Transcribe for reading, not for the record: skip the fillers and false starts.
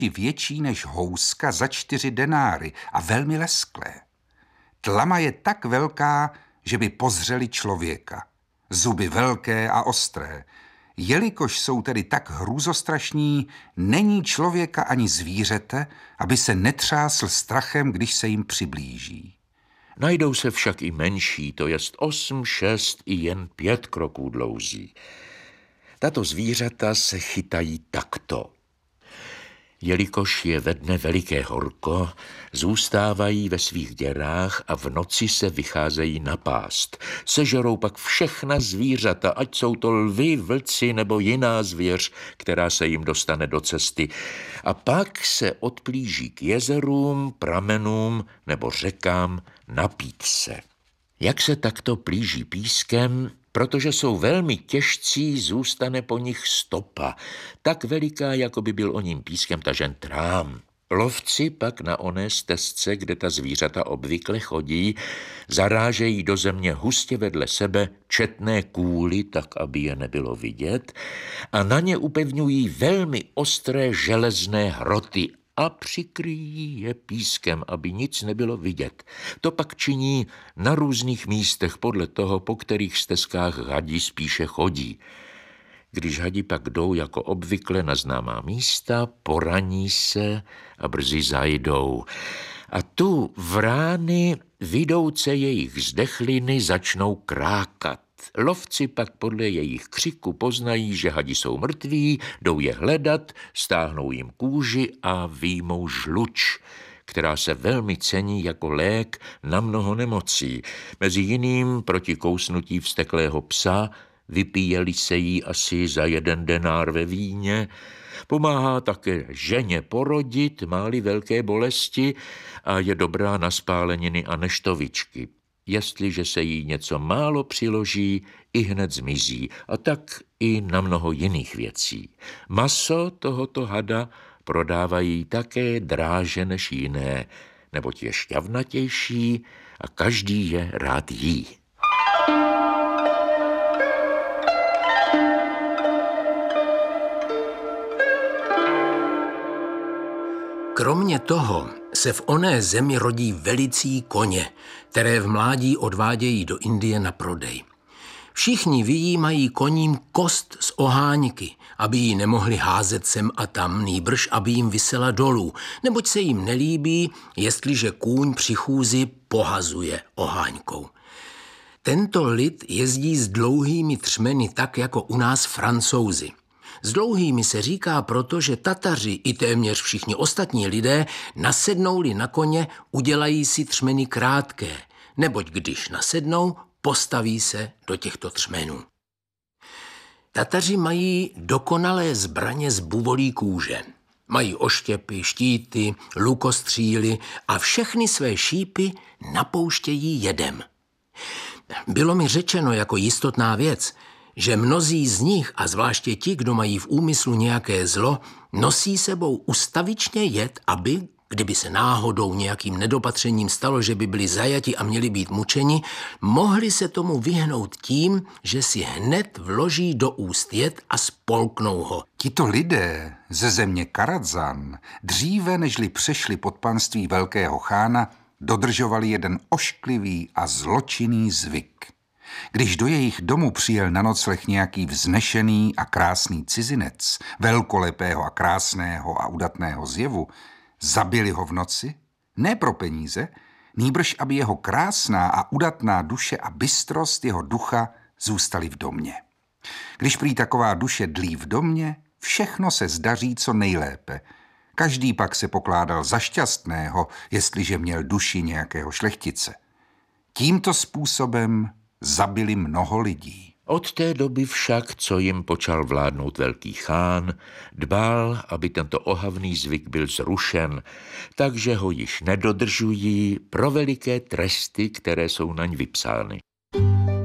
větší než houska za 4 denáry a velmi lesklé. Tlama je tak velká, že by pozřeli člověka. Zuby velké a ostré. Jelikož jsou tedy tak hrůzostrašní, není člověka ani zvířete, aby se netřásl strachem, když se jim přiblíží. Najdou se však i menší, to jest 8, 6 i jen 5 kroků dlouzí. Tato zvířata se chytají takto. Jelikož je ve dne veliké horko, zůstávají ve svých děrách a v noci se vycházejí napást. Sežerou pak všechna zvířata, ať jsou to lvi, vlci nebo jiná zvěř, která se jim dostane do cesty. A pak se odplíží k jezerům, pramenům nebo řekám napít se. Jak se takto plíží pískem, protože jsou velmi těžcí, zůstane po nich stopa, tak veliká, jako by byl o ním pískem tažen trám. Lovci pak na oné stezce, kde ta zvířata obvykle chodí, zarážejí do země hustě vedle sebe četné kůly, tak aby je nebylo vidět, a na ně upevňují velmi ostré železné hroty a přikryjí je pískem, aby nic nebylo vidět. To pak činí na různých místech podle toho, po kterých stezkách hadi spíše chodí. Když hadi pak jdou jako obvykle na známá místa, poraní se a brzy zajdou. A tu vrány, vidouce jejich zdechliny, začnou krákat. Lovci pak podle jejich křiku poznají, že hadi jsou mrtví, jdou je hledat, stáhnou jim kůži a vyjmou žluč, která se velmi cení jako lék na mnoho nemocí. Mezi jiným proti kousnutí vzteklého psa, vypíjeli se jí asi za 1 denár ve víně, pomáhá také ženě porodit, má-li velké bolesti a je dobrá na spáleniny a neštovičky. Jestliže se jí něco málo přiloží, ihned zmizí, a tak i na mnoho jiných věcí. Maso tohoto hada prodávají také dráže než jiné, neboť je šťavnatější a každý je rád jí. Kromě toho se v oné zemi rodí velicí koně, které v mládí odvádějí do Indie na prodej. Všichni vyjímají koním kost z oháňky, aby ji nemohli házet sem a tam, nýbrž aby jim visela dolů, neboť se jim nelíbí, jestliže kůň při chůzi pohazuje oháňkou. Tento lid jezdí s dlouhými třmeny tak jako u nás Francouzi. S dlouhými se říká proto, že Tataři i téměř všichni ostatní lidé nasednou-li na koně, udělají si třmeny krátké, neboť když nasednou, postaví se do těchto třmenů. Tataři mají dokonalé zbraně z buvolí kůže. Mají oštěpy, štíty, lukostříly a všechny své šípy napouštějí jedem. Bylo mi řečeno jako jistotná věc, že mnozí z nich, a zvláště ti, kdo mají v úmyslu nějaké zlo, nosí sebou ustavičně jed, aby, kdyby se náhodou nějakým nedopatřením stalo, že by byli zajati a měli být mučeni, mohli se tomu vyhnout tím, že si hned vloží do úst jed a spolknou ho. Tito lidé ze země Karadzan dříve, nežli přešli pod panství velkého chána, dodržovali jeden ošklivý a zločinný zvyk. Když do jejich domu přijel na nocleh nějaký vznešený a krásný cizinec, velkolepého a krásného a udatného zjevu, zabili ho v noci, ne pro peníze, nýbrž aby jeho krásná a udatná duše a bystrost jeho ducha zůstaly v domě. Když prý taková duše dlí v domě, všechno se zdaří co nejlépe. Každý pak se pokládal za šťastného, jestliže měl duši nějakého šlechtice. Tímto způsobem zabili mnoho lidí. Od té doby však, co jim počal vládnout velký chán, dbal, aby tento ohavný zvyk byl zrušen, takže ho již nedodržují pro veliké tresty, které jsou naň vypsány.